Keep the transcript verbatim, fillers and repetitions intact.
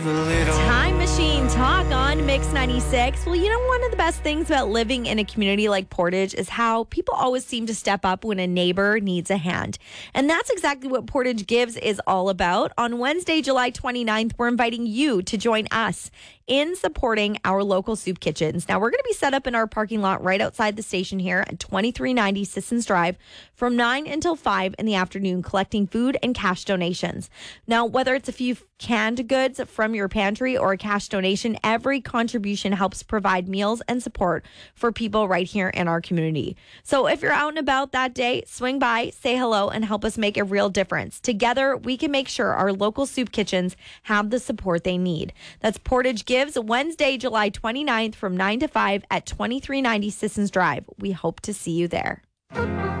Time Machine Talk on Mix ninety-six. Well, you know, one of the best things about living in a community like Portage is how people always seem to step up when a neighbor needs a hand. And that's exactly what Portage Gives is all about. On Wednesday, July twenty-ninth, we're inviting you to join us in supporting our local soup kitchens. Now, we're going to be set up in our parking lot right outside the station here at twenty-three ninety Sissons Drive from nine until five in the afternoon, collecting food and cash donations. Now, whether it's a few canned goods from your pantry or a cash donation, every contribution helps provide meals and support for people right here in our community. So if you're out and about that day, swing by, say hello, and help us make a real difference. Together, we can make sure our local soup kitchens have the support they need. That's Portage Gives, Wednesday, July twenty-ninth from nine to five at twenty-three ninety Sissons Drive. We hope to see you there.